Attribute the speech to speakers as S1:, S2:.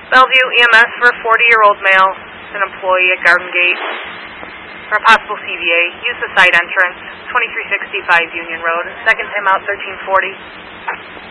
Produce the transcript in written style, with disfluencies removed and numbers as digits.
S1: Bellevue EMS for a 40-year-old male, an employee at Garden Gate. For a possible CVA, use the side entrance, 2365 Union Road. Second time out, 1340.